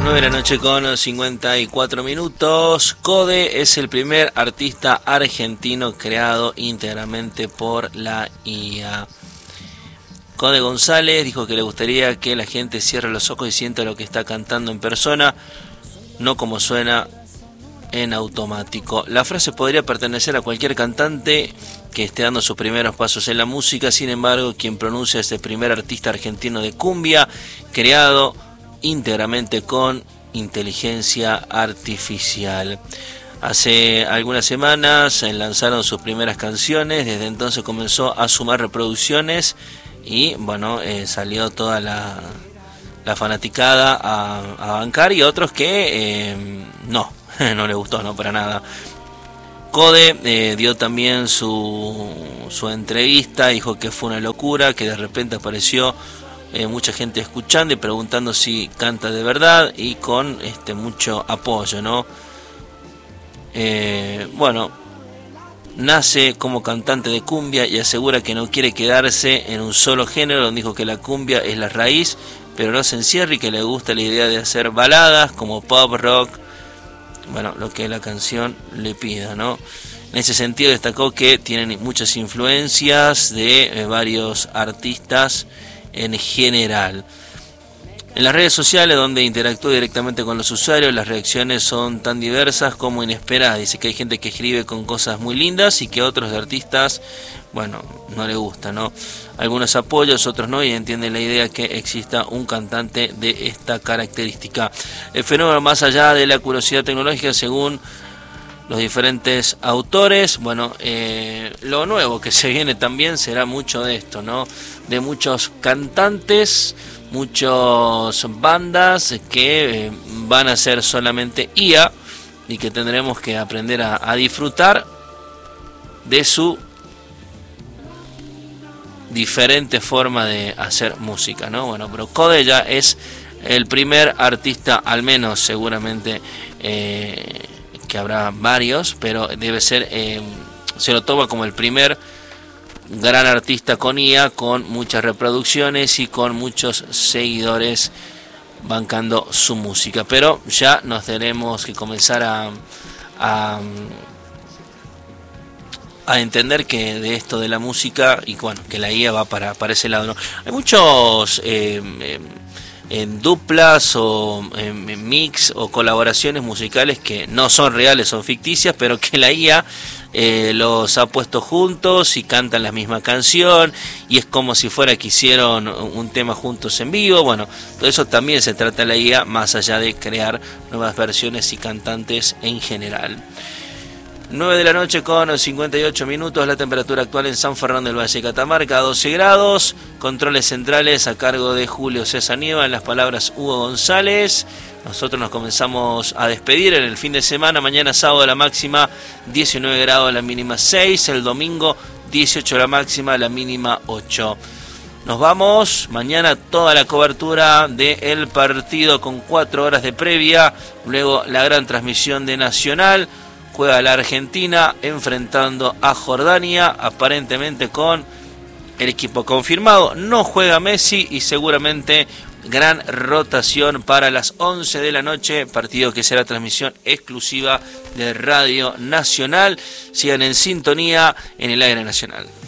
9 de la noche con 54 minutos. Code es el primer artista argentino creado íntegramente por la IA. Code González dijo que le gustaría que la gente cierre los ojos y sienta lo que está cantando en persona, no como suena en automático. La frase podría pertenecer a cualquier cantante que esté dando sus primeros pasos en la música. Sin embargo, quien pronuncia es el primer artista argentino de cumbia creado íntegramente con inteligencia artificial. Hace algunas semanas lanzaron sus primeras canciones, desde entonces comenzó a sumar reproducciones y bueno, salió toda la fanaticada a bancar, y otros que no le gustó, no para nada. Code dio también su entrevista, dijo que fue una locura, que de repente apareció mucha gente escuchando y preguntando si canta de verdad, y con mucho apoyo, ¿no? Bueno, nace como cantante de cumbia y asegura que no quiere quedarse en un solo género. Dijo que la cumbia es la raíz, pero no se encierra, y que le gusta la idea de hacer baladas como pop, rock, bueno, lo que la canción le pida, ¿no? En ese sentido destacó que tienen muchas influencias de varios artistas en general. En las redes sociales, donde interactúa directamente con los usuarios, las reacciones son tan diversas como inesperadas. Dice que hay gente que escribe con cosas muy lindas y que otros artistas, bueno, no le gusta, ¿no? Algunos apoyos, otros no, y entienden la idea que exista un cantante de esta característica. El fenómeno, más allá de la curiosidad tecnológica, según los diferentes autores, bueno, lo nuevo que se viene también será mucho de esto, ¿no? De muchos cantantes, muchas bandas que van a ser solamente IA, y que tendremos que aprender a disfrutar de su diferente forma de hacer música, ¿no? Bueno, pero Code ya es el primer artista, al menos seguramente que habrá varios, pero debe ser, se lo toma como el primer gran artista con IA, con muchas reproducciones y con muchos seguidores bancando su música. Pero ya nos tenemos que comenzar a entender que de esto de la música, y bueno, que la IA va para ese lado, ¿no? Hay muchos en duplas o en mix o colaboraciones musicales que no son reales, son ficticias, pero que la IA los ha puesto juntos y cantan la misma canción, y es como si fuera que hicieron un tema juntos en vivo. Bueno, todo eso también se trata de la IA, más allá de crear nuevas versiones y cantantes en general. 9 de la noche con 58 minutos, la temperatura actual en San Fernando del Valle, Catamarca, 12 grados, controles centrales a cargo de Julio César Nieva, en las palabras Hugo González. Nosotros nos comenzamos a despedir en el fin de semana. Mañana sábado la máxima 19 grados, la mínima 6, el domingo 18 la máxima, la mínima 8. Nos vamos, mañana toda la cobertura del partido con 4 horas de previa, luego la gran transmisión de Nacional. Juega la Argentina enfrentando a Jordania, aparentemente con el equipo confirmado. No juega Messi y seguramente gran rotación para las 11 de la noche, partido que será transmisión exclusiva de Radio Nacional. Sigan en sintonía en el aire nacional.